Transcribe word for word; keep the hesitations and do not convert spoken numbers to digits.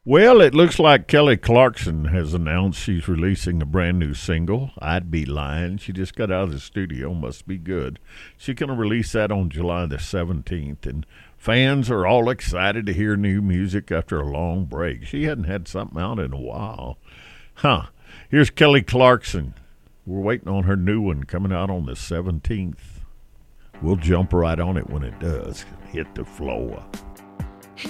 Well, it looks like Kelly Clarkson has announced she's releasing a brand new single. I'd be lying. She just got out of the studio. Must be good. She's going to release that on July the seventeenth, and fans are all excited to hear new music after a long break. She hadn't had something out in a while. Huh. Here's Kelly Clarkson. We're waiting on her new one coming out on the seventeenth. We'll jump right on it when it does. Hit the floor.